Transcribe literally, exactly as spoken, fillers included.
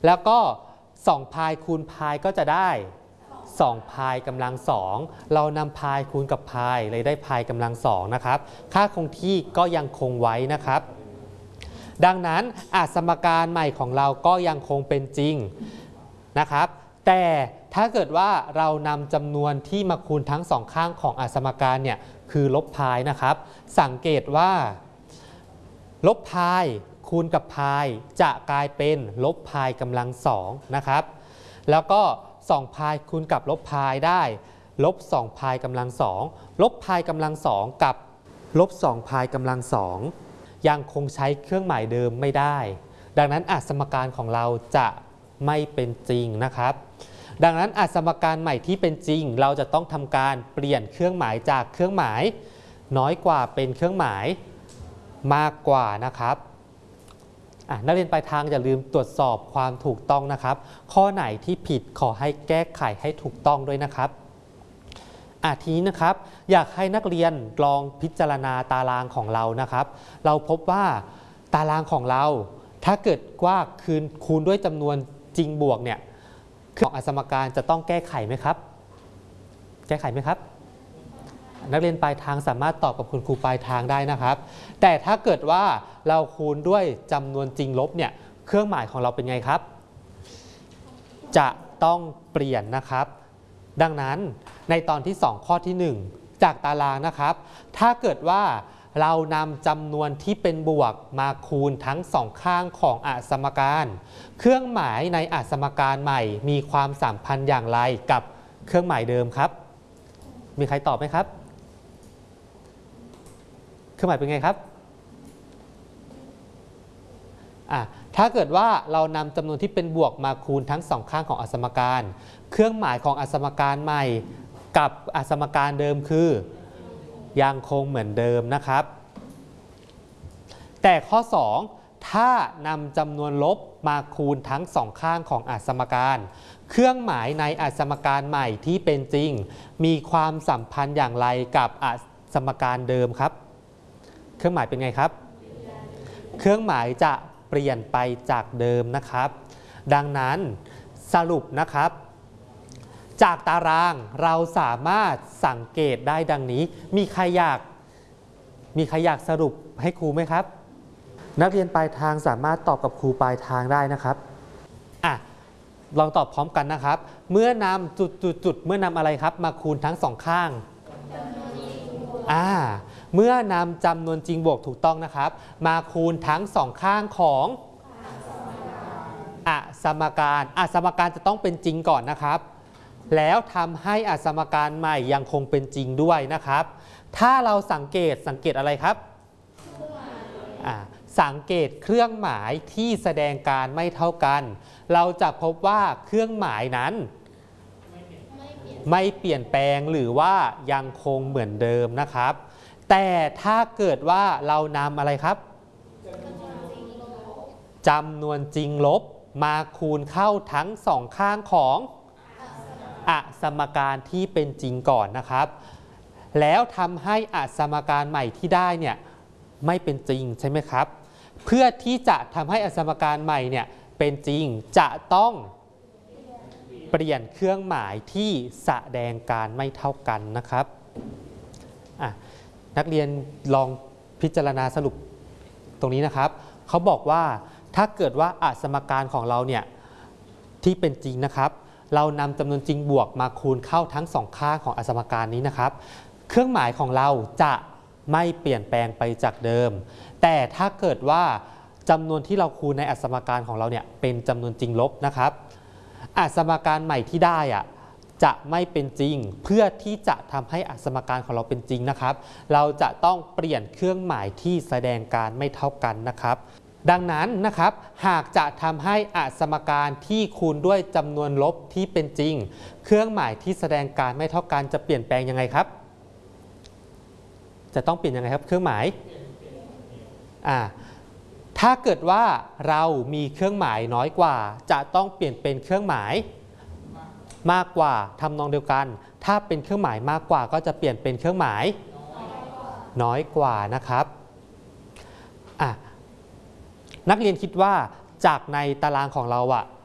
แล้วก็สองพายคูณพายก็จะได้สองพายกำลังสองเรานำพายคูณกับพายเลยได้พายกำลังสองนะครับค่าคงที่ก็ยังคงไว้นะครับดังนั้นอาสมการใหม่ของเราก็ยังคงเป็นจริงนะครับแต่ถ้าเกิดว่าเรานำจำนวนที่มาคูณทั้งสองข้างของอาสมการเนี่ยคือลบพายนะครับสังเกตว่าลบพายคูณกับพายจะกลายเป็นลบพายกำลังสองนะครับแล้วก็สองพายคูณกับลบพายได้ลบสองพายกำลังสองลบพายกำลังสองกับลบสองพายกำลังสองยังคงใช้เครื่องหมายเดิมไม่ได้ดังนั้นอาสมการของเราจะไม่เป็นจริงนะครับดังนั้นอาสมการใหม่ที่เป็นจริงเราจะต้องทำการเปลี่ยนเครื่องหมายจากเครื่องหมายน้อยกว่าเป็นเครื่องหมายมากกว่านะครับนักเรียนปลายทางอย่าลืมตรวจสอบความถูกต้องนะครับข้อไหนที่ผิดขอให้แก้ไขให้ถูกต้องด้วยนะครับอ่ะทีนี้นะครับอยากให้นักเรียนลองพิจารณาตารางของเรานะครับเราพบว่าตารางของเราถ้าเกิดว่าคืนคูณด้วยจำนวนจริงบวกเนี่ยของอาสมการจะต้องแก้ไขไหมครับแก้ไขไหมครับนักเรียนปลายทางสามารถตอบกับคุณครูปลายทางได้นะครับแต่ถ้าเกิดว่าเราคูณด้วยจำนวนจริงลบเนี่ยเครื่องหมายของเราเป็นไงครับจะต้องเปลี่ยนนะครับดังนั้นในตอนที่สองข้อที่หนึ่งจากตารางนะครับถ้าเกิดว่าเรานำจำนวนที่เป็นบวกมาคูณทั้งสองข้างของอาสมการเครื่องหมายในอาสมการใหม่มีความสัมพันธ์อย่างไรกับเครื่องหมายเดิมครับมีใครตอบไหมครับเครื่องหมายเป็นไงครับอ่ะถ้าเกิดว่าเรานำจำนวนที่เป็นบวกมาคูณทั้งสองข้างของอาสมการเครื่องหมายของอาสมการใหม่กับอาสมการเดิมคือยังคงเหมือนเดิมนะครับแต่ข้อสองถ้านำจำนวนลบมาคูณทั้งสองข้างของอาสมการเครื่องหมายในอาสมการใหม่ที่เป็นจริงมีความสัมพันธ์อย่างไรกับอาสมการเดิมครับเครื่องหมายเป็นไงครับเครื่องหมายจะเปลี่ยนไปจากเดิมนะครับดังนั้นสรุปนะครับจากตารางเราสามารถสังเกตได้ดังนี้มีใครอยากมีใครอยากสรุปให้ครูไหมครับนักเรียนปลายทางสามารถตอบกับครูปลายทางได้นะครับอ่ะลองตอบพร้อมกันนะครับเมื่อนำจุดจุดจุดเมื่อนำอะไรครับมาคูณทั้งสองข้างอ่าเมื่อนำจำนวนจริงบวกถูกต้องนะครับมาคูณทั้งสองข้างของอาสมการอาสมการจะต้องเป็นจริงก่อนนะครับแล้วทำให้อาสมการใหม่ยังคงเป็นจริงด้วยนะครับถ้าเราสังเกตสังเกตอะไรครับสังเกตเครื่องหมายที่แสดงการไม่เท่ากันเราจะพบว่าเครื่องหมายนั้นไม่เปลี่ยนแปลงหรือว่ายังคงเหมือนเดิมนะครับแต่ถ้าเกิดว่าเรานำอะไรครับจำนวนจริงลบมาคูณเข้าทั้งสองข้างของอาสมการที่เป็นจริงก่อนนะครับแล้วทำให้อาสมการใหม่ที่ได้เนี่ยไม่เป็นจริงใช่ไหมครับเพื่อที่จะทำให้อาสมการใหม่เนี่ยเป็นจริงจะต้องเปลี่ยนเครื่องหมายที่แสดงการไม่เท่ากันนะครับอ่ะนักเรียนลองพิจารณาสรุปตรงนี้นะครับเขาบอกว่าถ้าเกิดว่าอาสมการของเราเนี่ยที่เป็นจริงนะครับเรานำจำนวนจริงบวกมาคูณเข้าทั้งสองข้างของอาสมการนี้นะครับเครื่องหมายของเราจะไม่เปลี่ยนแปลงไปจากเดิมแต่ถ้าเกิดว่าจำนวนที่เราคูณในอาสมการของเราเนี่ยเป็นจำนวนจริงลบนะครับอาสมการใหม่ที่ได้อะจะไม่เป็นจริงเพื่อที่จะทำให้อาสมการของเราเป็นจริงนะครับเราจะต้องเปลี่ยนเครื่องหมายที่แสดงการไม่เท่ากันนะครับดังนั้นนะครับหากจะทำให้อาสมการที่คูณด้วยจำนวนลบที่เป็นจริงเครื่องหมายที่แสดงการไม่เท่ากันจะเปลี่ยนแปลงยังไงครับจะต้องเปลี่ยนยังไงครับเครื่องหมายอ่าถ้าเกิดว่าเรามีเครื่องหมายน้อยกว่าจะต้องเปลี่ยนเป็นเครื่องหมายมากกว่าทำนองเดียวกันถ้าเป็นเครื่องหมายมากกว่าก็จะเปลี่ยนเป็นเครื่องหมายน้อยกว่านะครับอ่ะนักเรียนคิดว่าจากในตารางของเราอะ